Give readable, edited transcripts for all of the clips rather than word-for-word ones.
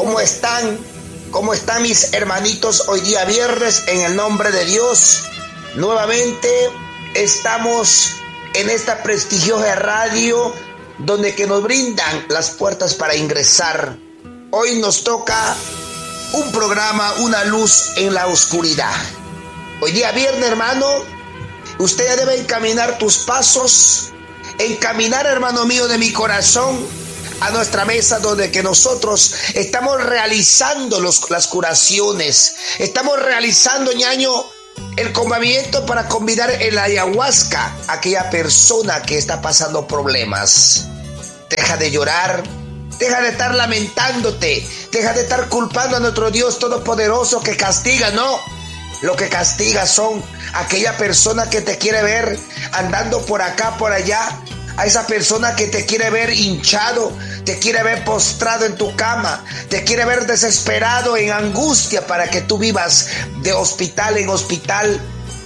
¿Cómo están? ¿Cómo están mis hermanitos hoy día viernes? En el nombre de Dios, nuevamente estamos en esta prestigiosa radio donde que nos brindan las puertas para ingresar. Hoy nos toca un programa, una luz en la oscuridad. Hoy día viernes, hermano, usted ya debe encaminar tus pasos, encaminar, hermano mío de mi corazón, a nuestra mesa donde que nosotros estamos realizando las curaciones, estamos realizando, ñaño, el convivimiento para convidar el ayahuasca a aquella persona que está pasando problemas. Deja de llorar, deja de estar lamentándote, deja de estar culpando a nuestro Dios Todopoderoso que castiga, no. Lo que castiga son aquella persona que te quiere ver andando por acá, por allá, a esa persona que te quiere ver hinchado, te quiere ver postrado en tu cama, te quiere ver desesperado, en angustia, para que tú vivas de hospital en hospital,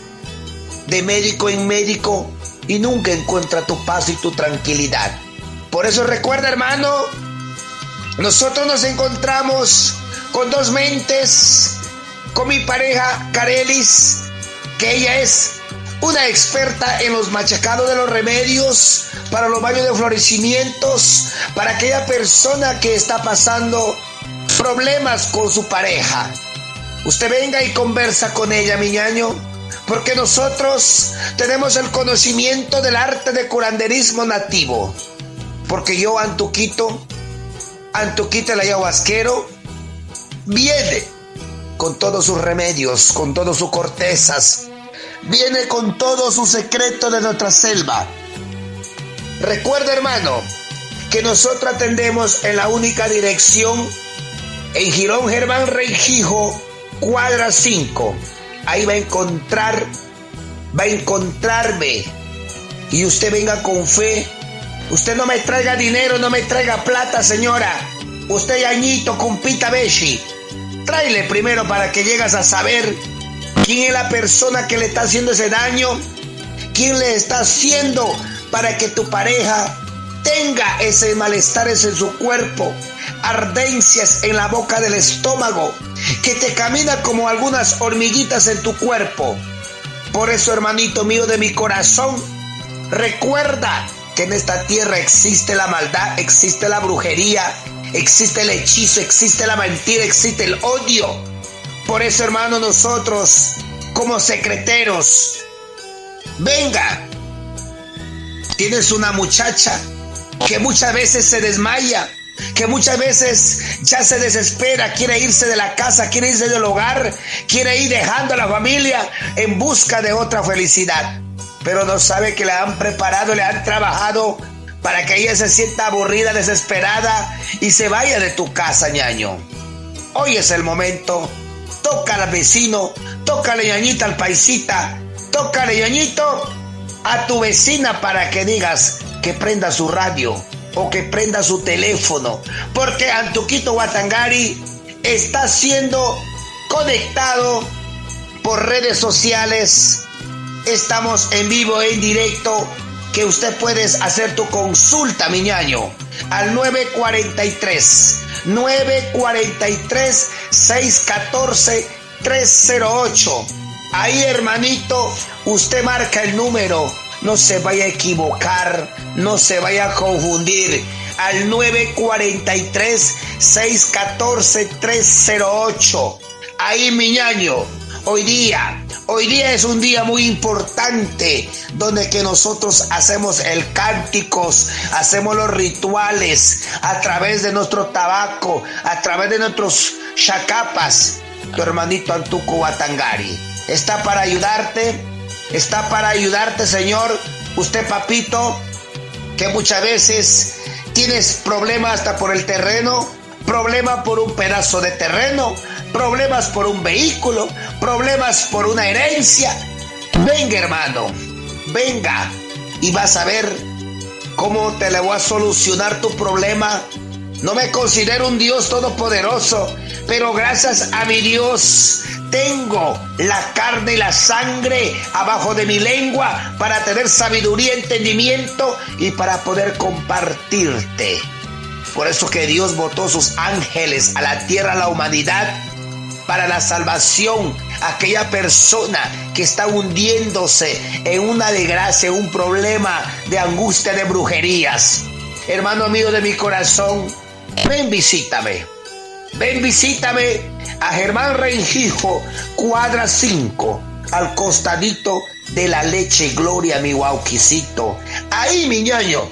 de médico en médico, y nunca encuentra tu paz y tu tranquilidad. Por eso recuerda, hermano, nosotros nos encontramos con dos mentes, con mi pareja Carelis, que ella es una experta en los machacados de los remedios, para los baños de florecimientos, para aquella persona que está pasando problemas con su pareja. Usted venga y conversa con ella, mi ñaño, porque nosotros tenemos el conocimiento del arte de curanderismo nativo. Porque yo, Antuquito el ayahuasquero, viene con todos sus remedios, con todas sus cortezas, viene con todo su secreto de nuestra selva. Recuerda, hermano, que nosotros atendemos en la única dirección en Girón Germán Rengifo, cuadra 5. Ahí va a encontrarme. Y usted venga con fe. Usted no me traiga dinero, no me traiga plata, señora. Usted, Yañito, compita Beshi, tráele primero para que llegas a saber quién es la persona que le está haciendo ese daño, quién le está haciendo para que tu pareja tenga ese malestar en su cuerpo, ardencias en la boca del estómago, que te camina como algunas hormiguitas en tu cuerpo. Por eso, hermanito mío de mi corazón, recuerda que en esta tierra existe la maldad, existe la brujería, existe el hechizo, existe la mentira, existe el odio. Por eso, hermano, nosotros como secreteros, venga. Tienes una muchacha que muchas veces se desmaya, que muchas veces ya se desespera, quiere irse de la casa, quiere irse del hogar, quiere ir dejando a la familia en busca de otra felicidad. Pero no sabe que la han preparado, le han trabajado para que ella se sienta aburrida, desesperada y se vaya de tu casa, ñaño. Hoy es el momento. Tócale al vecino, tócale, ñañita, al paisita, tócale, ñañito, a tu vecina para que digas que prenda su radio o que prenda su teléfono, porque Antuquito Watangari está siendo conectado por redes sociales. Estamos en vivo, en directo, que usted puede hacer tu consulta, mi ñaño, al 943-614-308. Ahí, hermanito, usted marca el número, no se vaya a equivocar, no se vaya a confundir, al 943-614-308. Ahí, mi ñaño, hoy día es un día muy importante, donde que nosotros hacemos el cánticos, hacemos los rituales, a través de nuestro tabaco, a través de nuestros chacapas. Tu hermanito Antuco Watangari está para ayudarte, Señor. Usted, papito, que muchas veces tienes problemas hasta por el terreno, problemas por un pedazo de terreno, problemas por un vehículo, problemas por una herencia. Venga, hermano, venga, y vas a ver cómo te le voy a solucionar tu problema. No me considero un Dios todopoderoso, pero gracias a mi Dios tengo la carne y la sangre abajo de mi lengua para tener sabiduría, entendimiento y para poder compartirte. Por eso que Dios botó sus ángeles a la tierra, a la humanidad, para la salvación. Aquella persona que está hundiéndose en una desgracia, en un problema de angustia, de brujerías. Hermano mío de mi corazón, ven, visítame. Ven, visítame a Germán Rengifo, cuadra 5, al costadito de la Leche Gloria, mi guauquicito. Ahí, mi ñaño,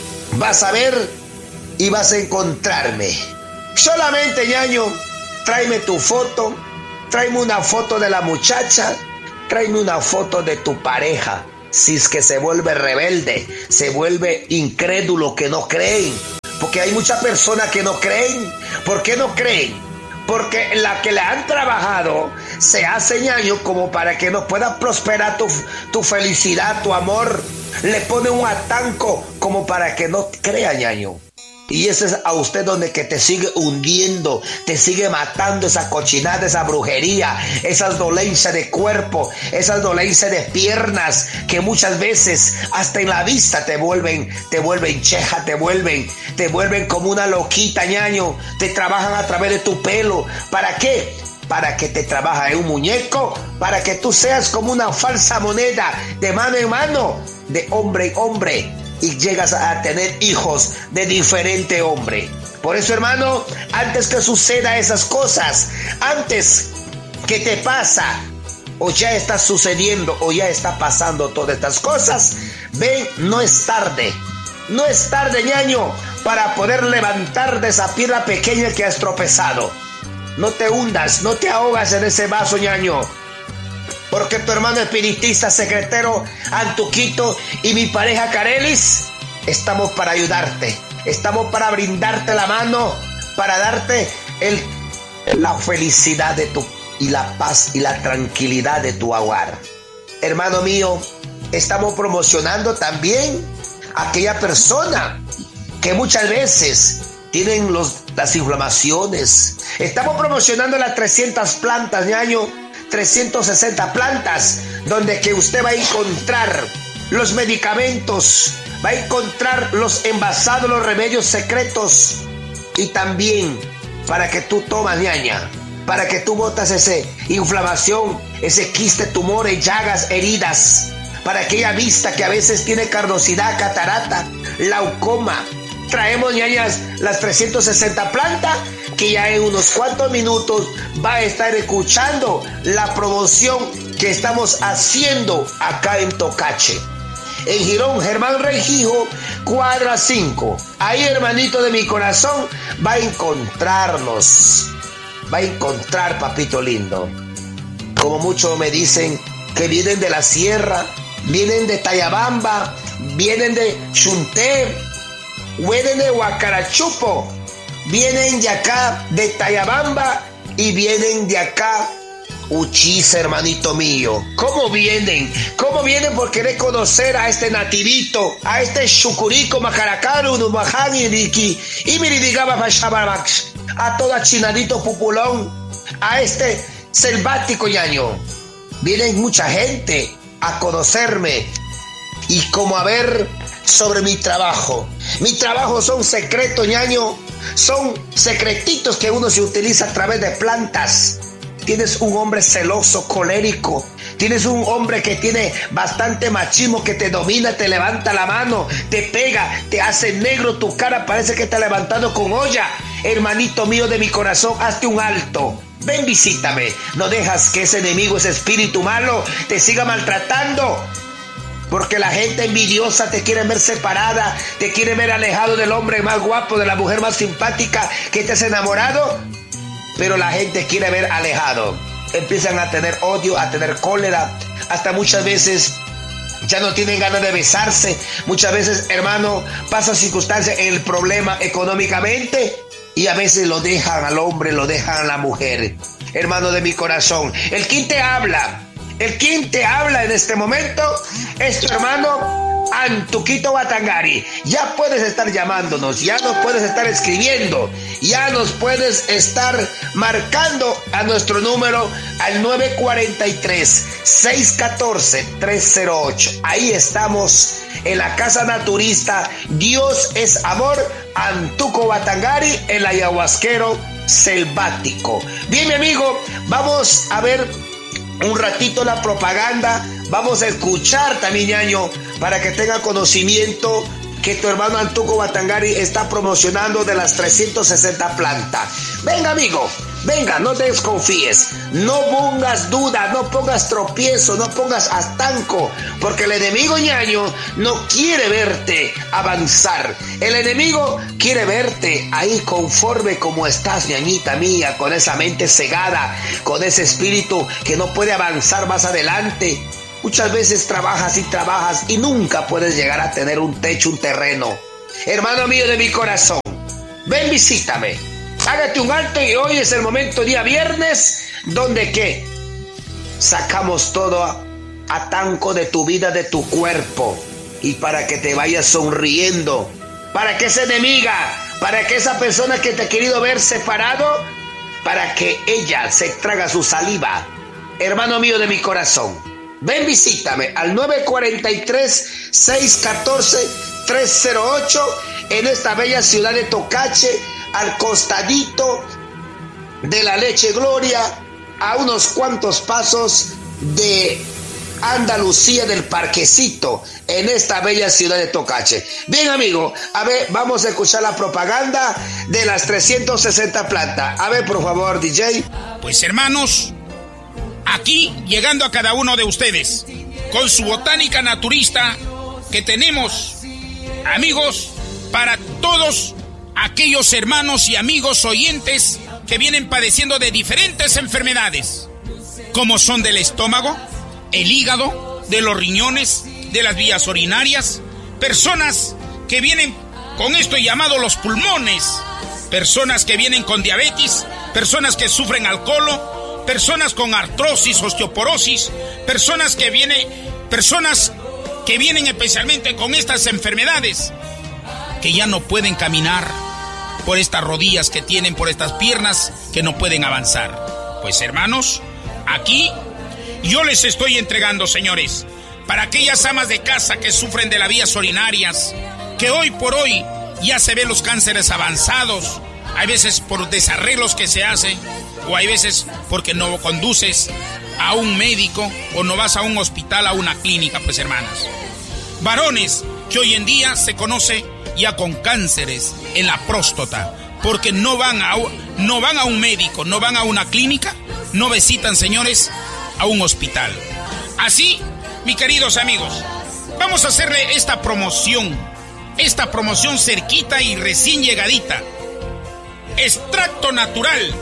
vas a ver y vas a encontrarme. Solamente, ñaño, tráeme tu foto, tráeme una foto de la muchacha, tráeme una foto de tu pareja. Si es que se vuelve rebelde, se vuelve incrédulo, que no creen. Porque hay muchas personas que no creen. ¿Por qué no creen? Porque la que le han trabajado se hace, ñaño, como para que no pueda prosperar tu felicidad, tu amor. Le pone un atanco como para que no crea, ñaño. Y ese es a usted donde que te sigue hundiendo, te sigue matando esa cochinada, esa brujería, esas dolencias de cuerpo, esas dolencias de piernas que muchas veces hasta en la vista te vuelven cheja, te vuelven como una loquita, ñaño. Te trabajan a través de tu pelo. ¿Para qué? Para que te trabaja en un muñeco, para que tú seas como una falsa moneda de mano en mano, de hombre en hombre. Y llegas a tener hijos de diferente hombre. Por eso, hermano, antes que suceda esas cosas, antes que te pasa, o ya está sucediendo, o ya está pasando todas estas cosas, ven, no es tarde. No es tarde, ñaño, para poder levantar de esa piedra pequeña que has tropezado. No te hundas, no te ahogas en ese vaso, ñaño. Porque tu hermano espiritista, secretero Antuquito y mi pareja Carelis, estamos para ayudarte. Estamos para brindarte la mano, para darte la felicidad y la paz y la tranquilidad de tu hogar. Hermano mío, estamos promocionando también a aquella persona que muchas veces tienen las inflamaciones. Estamos promocionando las 300 plantas, ñaño. 360 plantas, donde que usted va a encontrar los medicamentos, va a encontrar los envasados, los remedios secretos, y también para que tú tomas, ñaña, para que tú botas esa inflamación, ese quiste, tumores, llagas, heridas, para aquella vista que a veces tiene carnosidad, catarata, glaucoma. Traemos, ñañas, las 360 plantas, que ya en unos cuantos minutos va a estar escuchando la promoción que estamos haciendo acá en Tocache. En Girón, Germán Rengifo, cuadra 5. Ahí, hermanito de mi corazón, va a encontrarnos. Va a encontrar, papito lindo. Como muchos me dicen que vienen de la sierra, vienen de Tayabamba, vienen de Chunté, vienen de Huacarachupo, vienen de acá de Tayabamba y vienen de acá Uchis, hermanito mío. ¿Cómo vienen? ¿Cómo vienen por querer conocer a este nativito, a este chucurico, macaracaru, numaján y riki, y miridigaba fashababax, a toda chinadito pupulón, a este selvático, ñaño? Vienen mucha gente a conocerme y como a ver sobre mi trabajo. Mi trabajo son secretos, ñaño. Son secretitos que uno se utiliza a través de plantas. Tienes un hombre celoso, colérico. Tienes un hombre que tiene bastante machismo, que te domina, te levanta la mano, te pega, te hace negro tu cara, parece que está levantando con olla. Hermanito mío de mi corazón, hazte un alto. Ven, visítame. No dejas que ese enemigo, ese espíritu malo, te siga maltratando. Porque la gente envidiosa te quiere ver separada, te quiere ver alejado del hombre más guapo, de la mujer más simpática que te has enamorado. Pero la gente quiere ver alejado. Empiezan a tener odio, a tener cólera. Hasta muchas veces ya no tienen ganas de besarse. Muchas veces, hermano, pasan circunstancias en el problema económicamente y a veces lo dejan al hombre, lo dejan a la mujer. Hermano de mi corazón, el quien te habla en este momento es tu hermano Antuquito Batangari. Ya puedes estar llamándonos, ya nos puedes estar escribiendo, ya nos puedes estar marcando a nuestro número al 943-614-308. Ahí estamos en la Casa Naturista Dios es Amor, Antuco Batangari, el ayahuasquero selvático. Bien, mi amigo, vamos a ver un ratito la propaganda. Vamos a escuchar también, ñaño, para que tenga conocimiento que tu hermano Antuco Batangari está promocionando de las 360 plantas. Venga, amigo, venga, no te desconfíes, no pongas duda, no pongas tropiezo, no pongas estanco, porque el enemigo, ñaño, no quiere verte avanzar. El enemigo quiere verte ahí conforme como estás, ñañita mía, con esa mente cegada, con ese espíritu que no puede avanzar más adelante. Muchas veces trabajas y nunca puedes llegar a tener un techo, un terreno. Hermano mío de mi corazón, ven, visítame. Hágate un alto y hoy es el momento, día viernes, donde ¿qué? Sacamos todo a tanco de tu vida, de tu cuerpo. Y para que te vayas sonriendo, para que esa enemiga, para que esa persona que te ha querido ver separado, para que ella se traga su saliva. Hermano mío de mi corazón, ven, visítame al 943-614-308 en esta bella ciudad de Tocache, al costadito de la Leche Gloria, a unos cuantos pasos de Andalucía del Parquecito, en esta bella ciudad de Tocache. Bien, amigo, a ver, vamos a escuchar la propaganda de las 360 plantas. A ver, por favor, DJ. Pues, hermanos, aquí llegando a cada uno de ustedes con su botánica naturista, que tenemos, amigos, para todos aquellos hermanos y amigos oyentes que vienen padeciendo de diferentes enfermedades, como son del estómago, el hígado, de los riñones, de las vías urinarias, personas que vienen con esto llamado los pulmones, personas que vienen con diabetes, personas que sufren alcohol, personas con artrosis, osteoporosis, personas que vienen especialmente con estas enfermedades, que ya no pueden caminar por estas rodillas que tienen, por estas piernas que no pueden avanzar. Pues, hermanos, aquí yo les estoy entregando, señores, para aquellas amas de casa que sufren de las vías urinarias, que hoy por hoy ya se ven los cánceres avanzados, hay veces por desarreglos que se hacen, o hay veces porque no conduces a un médico o no vas a un hospital, a una clínica, pues, hermanas. Varones que hoy en día se conoce ya con cánceres en la próstata, porque no van a un médico, no van a una clínica, no visitan, señores, a un hospital. Así, mis queridos amigos, vamos a hacerle esta promoción cerquita y recién llegadita. Extracto natural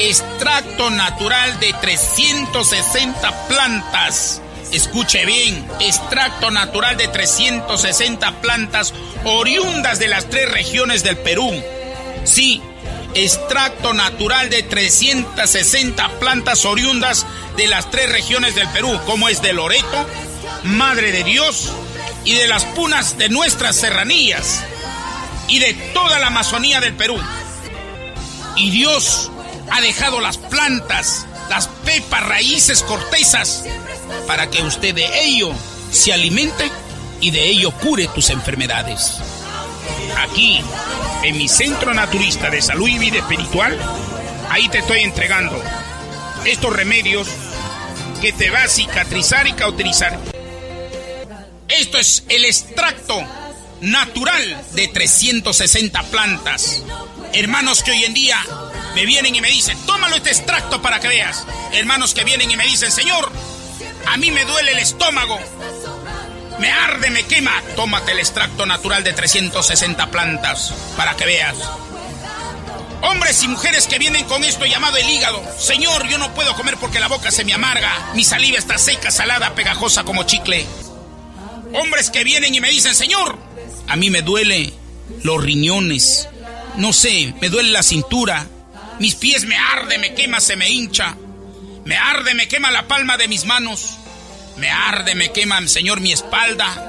de 360 plantas. Escuche bien, extracto natural de 360 plantas oriundas de las 3 regiones del Perú. Sí, extracto natural de 360 plantas oriundas de las 3 regiones del Perú, como es de Loreto, Madre de Dios, y de las punas de nuestras serranías, y de toda la Amazonía del Perú. Y Dios ha dejado las plantas, las pepas, raíces, cortezas, para que usted de ello se alimente y de ello cure tus enfermedades. Aquí, en mi Centro Naturista de Salud y Vida Espiritual, ahí te estoy entregando estos remedios que te va a cicatrizar y cauterizar. Esto es el extracto natural de 360 plantas. Hermanos que hoy en día me vienen y me dicen, tómalo este extracto para que veas. Hermanos que vienen y me dicen, Señor, a mí me duele el estómago, me arde, me quema. Tómate el extracto natural de 360 plantas para que veas. Hombres y mujeres que vienen con esto llamado el hígado. Señor, yo no puedo comer porque la boca se me amarga, mi saliva está seca, salada, pegajosa como chicle. Hombres que vienen y me dicen, Señor, a mí me duele los riñones, no sé, me duele la cintura, mis pies me arde, me quema, se me hincha, me arde, me quema la palma de mis manos, me arde, me quema, Señor, mi espalda,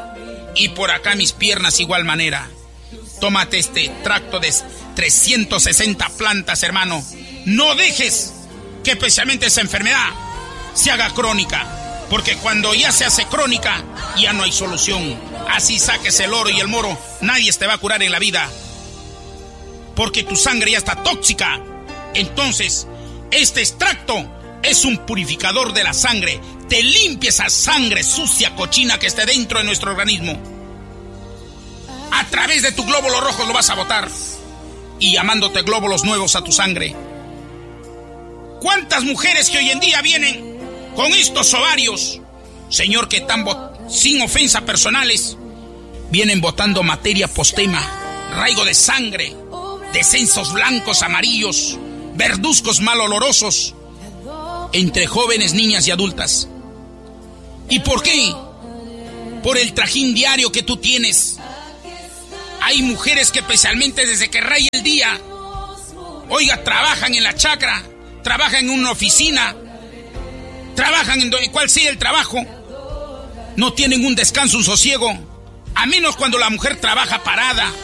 Y por acá mis piernas igual manera. Tómate este tracto de 360 plantas, hermano. No dejes que especialmente esa enfermedad se haga crónica, porque cuando ya se hace crónica, ya no hay solución. Así saques el oro y el moro, nadie te va a curar en la vida, porque tu sangre ya está tóxica. Entonces, este extracto es un purificador de la sangre. Te limpia esa sangre sucia, cochina que esté dentro de nuestro organismo. A través de tu glóbulo rojo lo vas a botar, y llamándote glóbulos nuevos a tu sangre. ¿Cuántas mujeres que hoy en día vienen con estos ovarios, señor, que están sin ofensa personales, vienen botando materia postema, raigo de sangre, descensos blancos, amarillos, verduzcos mal olorosos entre jóvenes, niñas y adultas? ¿Y por qué? Por el trajín diario que tú tienes. Hay mujeres que especialmente desde que raya el día, oiga, trabajan en la chacra, trabajan en una oficina, trabajan en cual sea el trabajo, no tienen un descanso, un sosiego, a menos cuando la mujer trabaja parada,